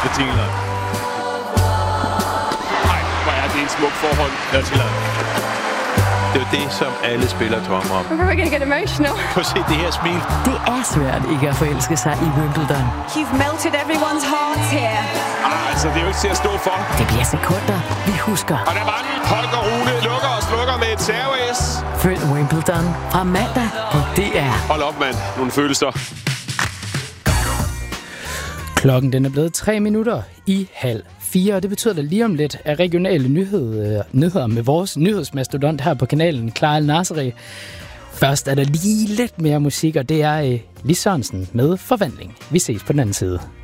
betingelser. Nej, hvor er det en smuk forhold. Det er jo det, som alle spillere drømmer om. I'm probably gonna get emotional. Prøv at se det her smil. Det er svært ikke at forelske sig i Wimbledon. You've melted everyone's hearts here. Altså, det er jo ikke til at stå for. Det bliver sekunder, vi husker. Og der var den. Holger Rune lukker og slukker med et serve-S. Følg Wimbledon fra mandag på DR. Hold op, mand. Nogle følelser. Klokken den er blevet 3:03, og det betyder, at lige om lidt er regionale nyheder med vores nyhedsmastodont her på kanalen, Clara Al-Nasri. Først er der lige lidt mere musik, og det er Lis Sørensen med Forvandling. Vi ses på den anden side.